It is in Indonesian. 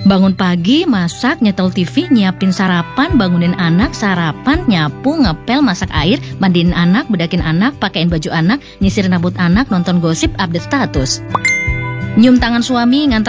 Bangun pagi, masak, nyetel TV, nyiapin sarapan, bangunin anak, sarapan, nyapu, ngepel, masak air, mandiin anak, bedakin anak, pakein baju anak, nyisirin rambut anak, nonton gosip, update status. Nyium tangan suami, nganter